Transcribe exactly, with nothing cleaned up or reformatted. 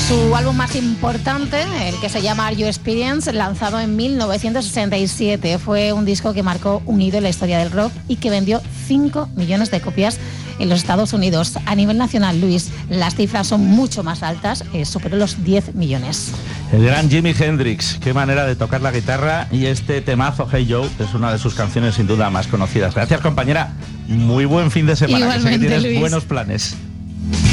Su álbum más importante, el que se llama Are You Experience, lanzado en mil novecientos sesenta y siete, fue un disco que marcó un hito en la historia del rock y que vendió cinco millones de copias en los Estados Unidos. A nivel nacional, Luis, las cifras son mucho más altas, eh, superó los diez millones. El gran Jimi Hendrix, qué manera de tocar la guitarra, y este temazo Hey Joe es una de sus canciones sin duda más conocidas. Gracias, compañera. Muy buen fin de semana. Igualmente, que sé que tienes Luis. buenos planes.